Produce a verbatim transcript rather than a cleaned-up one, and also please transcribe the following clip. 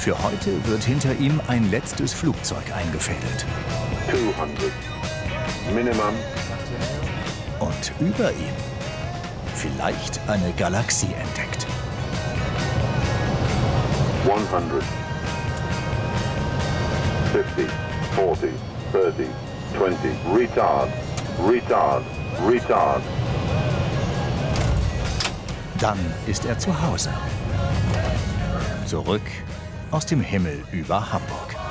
Für heute wird hinter ihm ein letztes Flugzeug eingefädelt. zweihundert. Minimum. Und über ihm vielleicht eine Galaxie entdeckt. hundert. fifty, forty, thirty, twenty. Retard. Retard. Retard. Dann ist er zu Hause. Zurück aus dem Himmel über Hamburg.